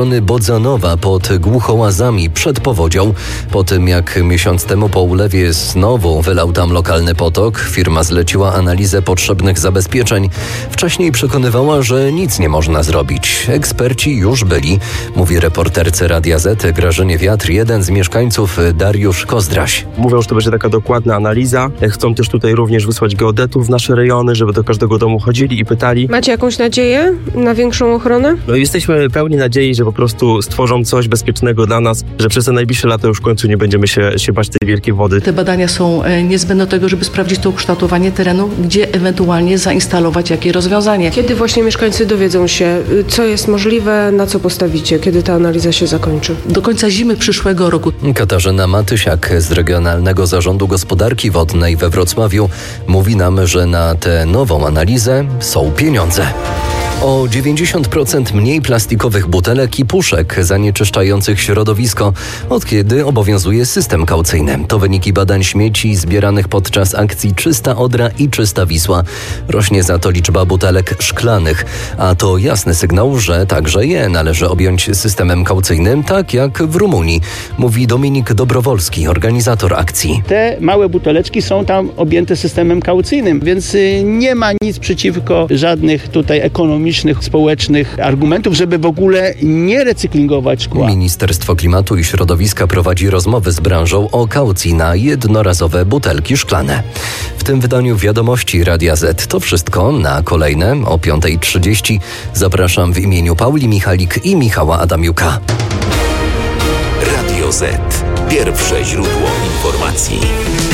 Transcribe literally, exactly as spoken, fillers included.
Bodzanowa pod Głuchołazami przed powodzią. Po tym jak miesiąc temu po ulewie znowu wylał tam lokalny potok, firma zleciła analizę potrzebnych zabezpieczeń. Wcześniej przekonywała, że nic nie można zrobić. Eksperci już byli, mówi reporterce Radia Z Grażynie Wiatr jeden z mieszkańców Dariusz Kozdraś. Mówią, że to będzie taka dokładna analiza. Chcą też tutaj również wysłać geodetów w nasze rejony, żeby do każdego domu chodzili i pytali. Macie jakąś nadzieję na większą ochronę? No jesteśmy pełni nadziei, że po prostu stworzą coś bezpiecznego dla nas, że przez te najbliższe lata już w końcu nie będziemy się, się bać tej wielkiej wody. Te badania są niezbędne do tego, żeby sprawdzić to ukształtowanie terenu, gdzie ewentualnie zainstalować jakie rozwiązanie. Kiedy właśnie mieszkańcy dowiedzą się, co jest możliwe, na co postawicie, kiedy ta analiza się zakończy? Do końca zimy przyszłego roku. Katarzyna Matysiak z Regionalnego Zarządu Gospodarki Wodnej we Wrocławiu mówi nam, że na tę nową analizę są pieniądze. O dziewięćdziesiąt procent mniej plastikowych butelek i puszek zanieczyszczających środowisko, od kiedy obowiązuje system kaucyjny. To wyniki badań śmieci zbieranych podczas akcji Czysta Odra i Czysta Wisła. Rośnie za to liczba butelek szklanych, a to jasny sygnał, że także je należy objąć systemem kaucyjnym, tak jak w Rumunii, mówi Dominik Dobrowolski, organizator akcji. Te małe buteleczki są tam objęte systemem kaucyjnym, więc nie ma nic przeciwko żadnych tutaj ekonomicznych społecznych argumentów, żeby w ogóle nie recyklingować szkła. Ministerstwo Klimatu i Środowiska prowadzi rozmowy z branżą o kaucji na jednorazowe butelki szklane. W tym wydaniu Wiadomości Radia Z to wszystko. Na kolejne o piąta trzydzieści zapraszam w imieniu Pauli Michalik i Michała Adamiuka. Radio Z. Pierwsze źródło informacji.